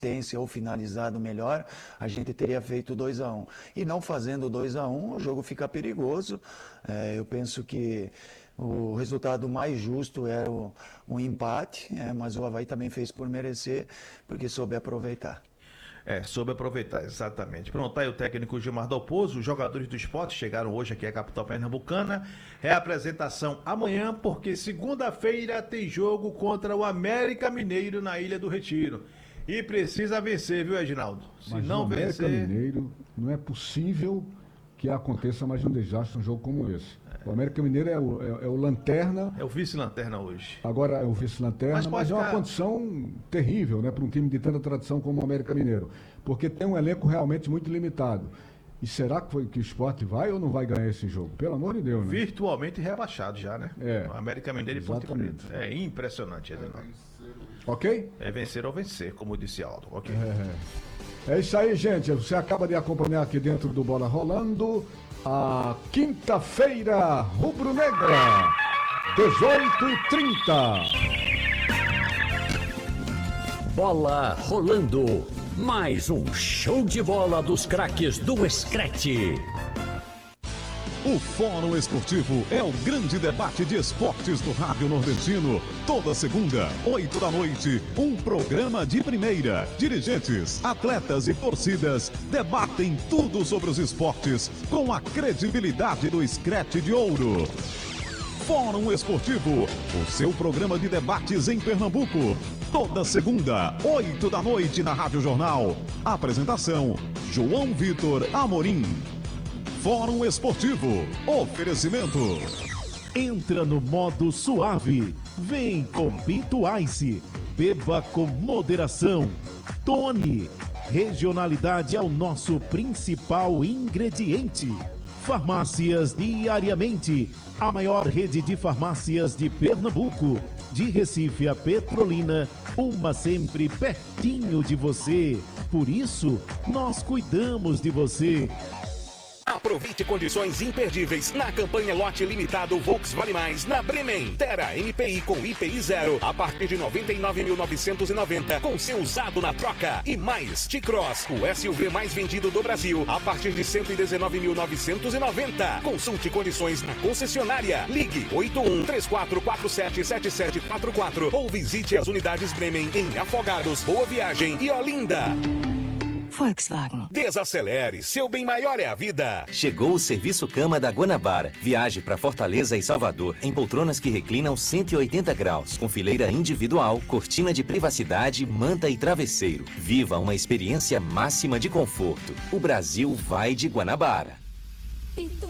assistência ou finalizado melhor, a gente teria feito 2-1. E não fazendo 2-1, o jogo fica perigoso. Eu penso que o resultado mais justo era o empate, mas o Avaí também fez por merecer, porque soube aproveitar. Soube aproveitar, exatamente. Pronto, aí o técnico Gilmar Dalpozo, os jogadores do esporte chegaram hoje aqui à capital pernambucana. Reapresentação amanhã, porque segunda-feira tem jogo contra o América Mineiro na Ilha do Retiro. E precisa vencer, viu, Reginaldo? Se Mas não vencer... América Mineiro, não é possível que aconteça mais um desastre num jogo como esse. O América Mineiro é o lanterna. É o vice-lanterna hoje. Agora é o vice-lanterna, mas é uma condição terrível, né, para um time de tanta tradição como o América Mineiro. Porque tem um elenco realmente muito limitado. E será que o Sport vai ou não vai ganhar esse jogo? Pelo amor de Deus, né? Virtualmente rebaixado já, né? O América Mineiro e Ponte Preta. É impressionante, Reginaldo. Ok? É vencer ou vencer, como disse Aldo. Ok. É isso aí, gente. Você acaba de acompanhar aqui dentro do Bola Rolando a quinta-feira rubro-negra, 18h30. Bola rolando. Mais um show de bola dos craques do Screte. O Fórum Esportivo é o grande debate de esportes do Rádio Nordestino. Toda segunda, 8 da noite, um programa de primeira. Dirigentes, atletas e torcidas debatem tudo sobre os esportes com a credibilidade do Screte de Ouro. Fórum Esportivo, o seu programa de debates em Pernambuco. Toda segunda, 8 da noite na Rádio Jornal. Apresentação, João Vitor Amorim. Fórum Esportivo. Oferecimento. Entra no modo suave. Vem com Pinto Ice. Beba com moderação. Tony. Regionalidade é o nosso principal ingrediente. Farmácias Diariamente. A maior rede de farmácias de Pernambuco. De Recife a Petrolina. Uma sempre pertinho de você. Por isso, nós cuidamos de você. Aproveite condições imperdíveis na campanha lote limitado Volkswagen Mais na Bremen. Terra MPI com IPI 0 a partir de 99.990 com seu usado na troca. E mais T-Cross, o SUV mais vendido do Brasil a partir de 119.990. Consulte condições na concessionária. Ligue 8134477744 ou visite as unidades Bremen em Afogados, Boa Viagem e Olinda. Volkswagen. Desacelere, seu bem maior é a vida. Chegou o serviço cama da Guanabara. Viaje para Fortaleza e Salvador em poltronas que reclinam 180 graus, com fileira individual, cortina de privacidade, manta e travesseiro. Viva uma experiência máxima de conforto. O Brasil vai de Guanabara. Pinto